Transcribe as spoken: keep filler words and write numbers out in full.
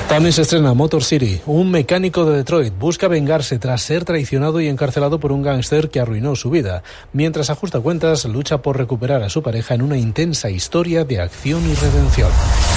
También se estrena Motor City. Un mecánico de Detroit busca vengarse tras ser traicionado y encarcelado por un gángster que arruinó su vida. Mientras ajusta cuentas, lucha por recuperar a su pareja en una intensa historia de acción y redención.